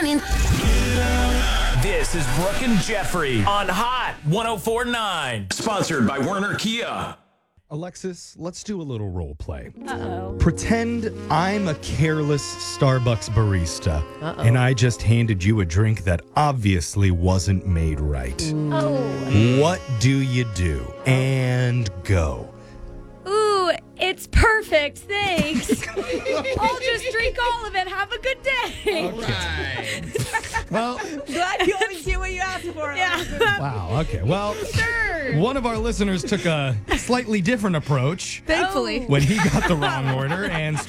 morning. This is Brooke and Jeffrey on Hot 104.9. Sponsored by Werner Kia. Alexis, let's do a little role play. Uh-oh. Pretend I'm a careless Starbucks barista, and I just handed you a drink that obviously wasn't made right. Oh. What do you do? And go. Ooh, it's perfect. Thanks. I'll just drink all of it. Have a good day. Well, Glad you always get what you asked for. Yeah. wow, okay. Well, Sure. one of our listeners took a slightly different approach Thankfully. when he got the wrong order and